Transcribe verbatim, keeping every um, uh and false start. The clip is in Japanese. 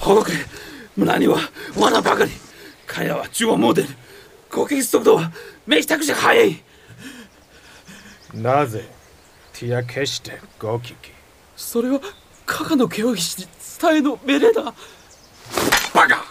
報告、村には罠ばかり。彼らは銃を持っている。攻撃速度はめちゃくちゃ速い。 なぜ手や消してご聞き。 それは加賀の慶應士に伝えの命令だ。バカ、